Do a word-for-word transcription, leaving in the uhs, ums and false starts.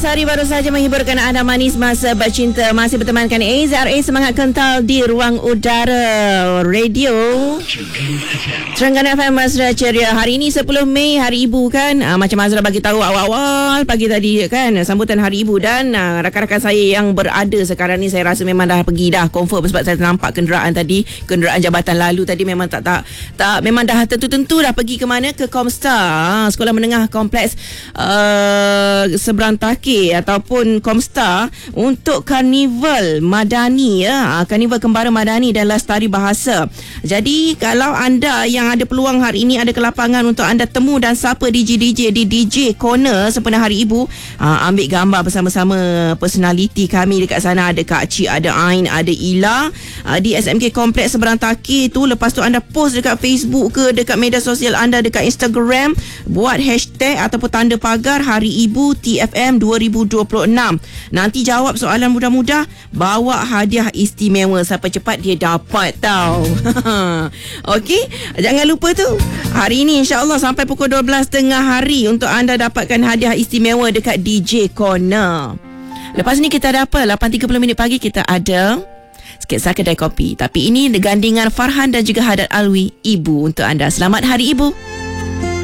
Sari baru saja menghiburkan anda manis masa bercinta. Masih bertemankan A Z R A Semangat Kental di ruang udara radio Terengganu F M Mesra Ceria. Hari ini sepuluh Mei, Hari Ibu kan. uh, Macam Azra bagi tahu awal-awal pagi tadi kan, sambutan Hari Ibu. Dan uh, rakan-rakan saya yang berada sekarang ni, saya rasa memang dah pergi dah confirm, sebab saya nampak kenderaan tadi, kenderaan jabatan lalu tadi memang tak tak tak memang dah tentu-tentu dah pergi ke mana, ke Comstar, Sekolah Menengah Kompleks uh, Seberang Takir ataupun Comstar untuk Karnival Madani ya, Karnival Kembara Madani dan Lestari Bahasa. Jadi kalau anda yang ada peluang hari ini ada ke lapangan untuk anda temu dan sapa D J D J di D J Corner sempena Hari Ibu, uh, ambil gambar bersama-sama personaliti kami dekat sana. Ada Kak Cik, ada Ain, ada Ila uh, di S M K Kompleks Seberang Takir tu. Lepas tu anda post dekat Facebook ke, dekat media sosial anda, dekat Instagram, buat hashtag ataupun tanda pagar Hari Ibu T F M dua ribu dua puluh enam. Nanti jawab soalan mudah-mudah, bawa hadiah istimewa. Siapa cepat dia dapat tau. Okey, jangan lupa tu, hari ini insya-Allah sampai pukul dua belas tengah hari untuk anda dapatkan hadiah istimewa dekat D J Corner. Lepas ni kita ada apa? lapan tiga puluh minit pagi kita ada sketsa kedai kopi. Tapi ini gandingan Farhan dan juga Hadat Alwi, Ibu untuk anda. Selamat Hari Ibu.